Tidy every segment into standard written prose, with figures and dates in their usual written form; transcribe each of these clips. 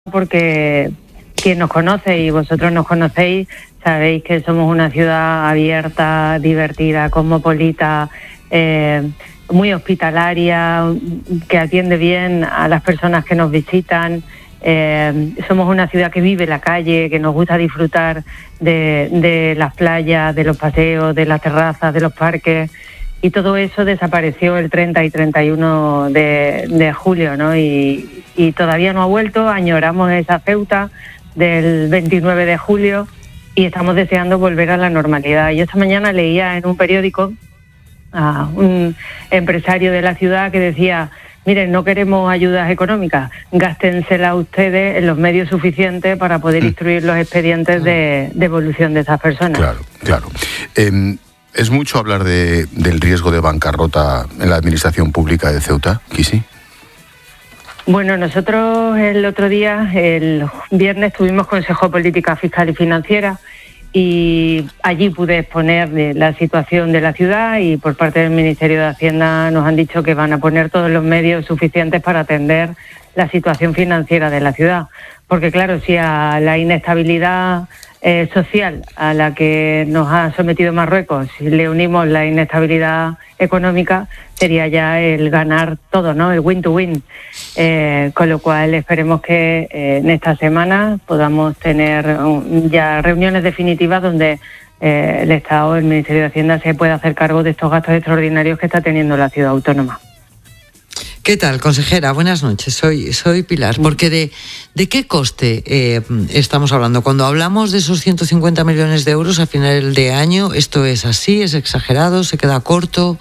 porque quien nos conoce y vosotros nos conocéis, sabéis que somos una ciudad abierta, divertida, cosmopolita, muy hospitalaria, que atiende bien a las personas que nos visitan. Somos una ciudad que vive la calle, que nos gusta disfrutar de las playas, de los paseos, de las terrazas, de los parques. Y todo eso desapareció el 30 y 31 de julio, ¿no? Y todavía no ha vuelto. Añoramos esa Ceuta del 29 de julio y estamos deseando volver a la normalidad. Yo esta mañana leía en un periódico a un empresario de la ciudad que decía: miren, no queremos ayudas económicas, gástenselas ustedes en los medios suficientes para poder instruir los expedientes de devolución de esas personas. Claro. ¿Es mucho hablar del riesgo de bancarrota en la administración pública de Ceuta, Kisi? Bueno, nosotros el otro día, el viernes, tuvimos Consejo de Política Fiscal y Financiera y allí pude exponer la situación de la ciudad, y por parte del Ministerio de Hacienda nos han dicho que van a poner todos los medios suficientes para atender la situación financiera de la ciudad. Porque claro, si a la inestabilidad social a la que nos ha sometido Marruecos, si le unimos la inestabilidad económica, sería ya el ganar todo, ¿no? El win to win. Con lo cual esperemos que en esta semana podamos tener ya reuniones definitivas donde el Estado, el Ministerio de Hacienda, se pueda hacer cargo de estos gastos extraordinarios que está teniendo la ciudad autónoma. ¿Qué tal, consejera? Buenas noches, soy Pilar. Porque ¿de qué coste estamos hablando? Cuando hablamos de esos 150 millones de euros a final de año, ¿esto es así, es exagerado, se queda corto?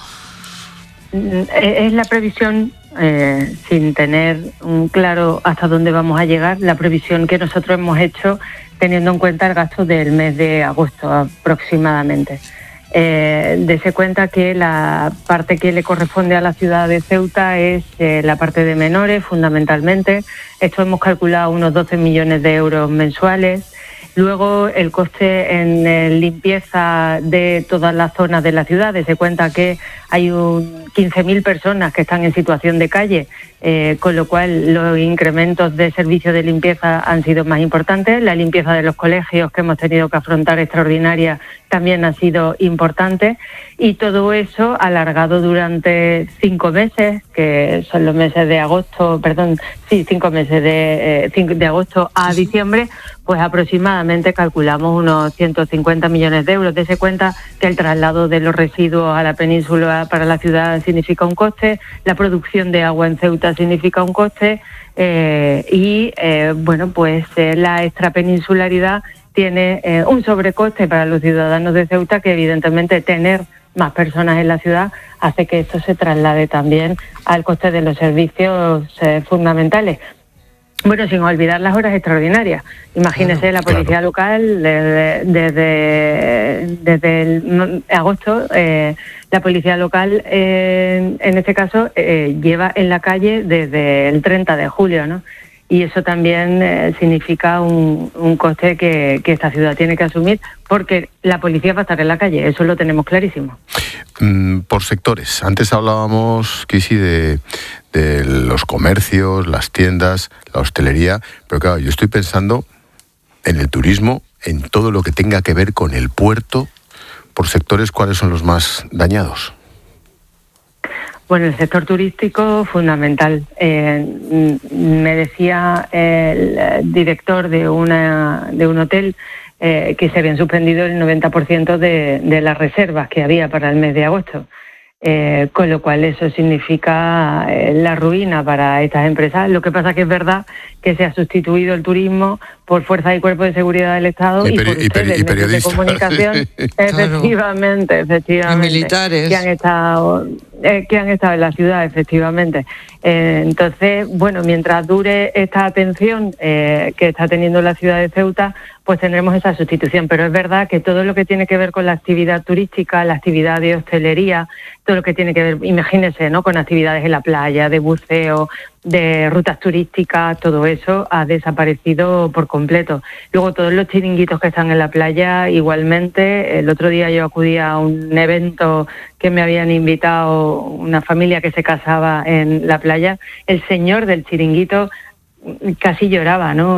Es la previsión, sin tener un claro hasta dónde vamos a llegar, la previsión que nosotros hemos hecho teniendo en cuenta el gasto del mes de agosto aproximadamente. Dese cuenta que la parte que le corresponde a la ciudad de Ceuta es la parte de menores, fundamentalmente. Esto hemos calculado unos 12 millones de euros mensuales. Luego el coste en limpieza de todas las zonas de la ciudad. Dese cuenta que hay 15.000 personas que están en situación de calle, con lo cual los incrementos de servicios de limpieza han sido más importantes. La limpieza de los colegios, que hemos tenido que afrontar extraordinaria, también ha sido importante. Y todo eso alargado durante 5 meses, que son los meses de agosto, 5 meses de agosto a diciembre, pues aproximadamente calculamos unos 150 millones de euros. Dese cuenta que el traslado de los residuos a la península para la ciudad significa un coste, la producción de agua en Ceuta significa un coste, la extrapeninsularidad tiene un sobrecoste para los ciudadanos de Ceuta, que evidentemente tener más personas en la ciudad hace que esto se traslade también al coste de los servicios fundamentales. Bueno, sin olvidar las horas extraordinarias. Imagínese la policía local, desde el agosto, la policía local, en este caso, lleva en la calle desde el 30 de julio, ¿no? Y eso también significa un coste que esta ciudad tiene que asumir, porque la policía va a estar en la calle, eso lo tenemos clarísimo. Por sectores, antes hablábamos, Kisi, de los comercios, las tiendas, la hostelería, pero claro, yo estoy pensando en el turismo, en todo lo que tenga que ver con el puerto. Por sectores, ¿cuáles son los más dañados? Bueno, el sector turístico, fundamental. Me decía el director de un hotel que se habían suspendido el 90% de las reservas que había para el mes de agosto. Con lo cual eso significa la ruina para estas empresas. Lo que pasa que es verdad que se ha sustituido el turismo por fuerzas y cuerpos de seguridad del Estado y por ustedes, medios de comunicación, efectivamente, y militares que han estado en la ciudad, efectivamente. Entonces, bueno, mientras dure esta atención que está teniendo la ciudad de Ceuta, pues tendremos esa sustitución. Pero es verdad que todo lo que tiene que ver con la actividad turística, la actividad de hostelería, todo lo que tiene que ver, imagínense, ¿no?, con actividades en la playa, de buceo, de rutas turísticas, todo eso ha desaparecido por completo. Luego todos los chiringuitos que están en la playa, igualmente. El otro día yo acudí a un evento que me habían invitado una familia que se casaba en la playa. El señor del chiringuito casi lloraba, ¿no?